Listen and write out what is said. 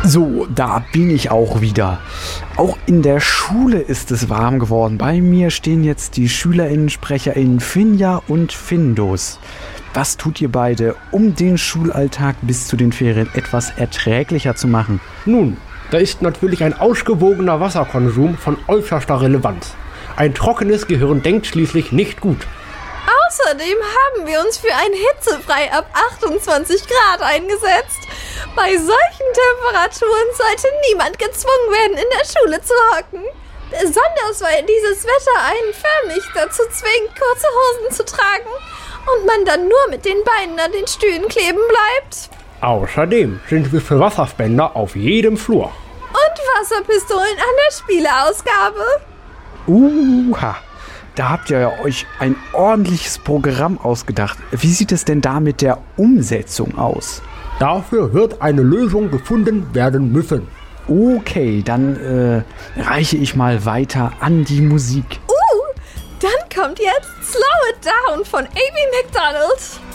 So, da bin ich auch wieder. Auch in der Schule ist es warm geworden. Bei mir stehen jetzt die SchülerInnen-SprecherInnen Finja und Findus. Was tut ihr beide, um den Schulalltag bis zu den Ferien etwas erträglicher zu machen? Nun, da ist natürlich ein ausgewogener Wasserkonsum von äußerster Relevanz. Ein trockenes Gehirn denkt schließlich nicht gut. Außerdem haben wir uns für ein hitzefrei ab 28 Grad eingesetzt. Bei solchen Temperaturen sollte niemand gezwungen werden, in der Schule zu hocken. Besonders weil dieses Wetter einen förmlich dazu zwingt, kurze Hosen zu tragen und man dann nur mit den Beinen an den Stühlen kleben bleibt. Außerdem sind wir für Wasserspender auf jedem Flur. Und Wasserpistolen an der Spieleausgabe. Da habt ihr ja euch ein ordentliches Programm ausgedacht. Wie sieht es denn da mit der Umsetzung aus? Dafür wird eine Lösung gefunden werden müssen. Okay, dann reiche ich mal weiter an die Musik. Dann kommt jetzt Slow It Down von Amy Macdonald.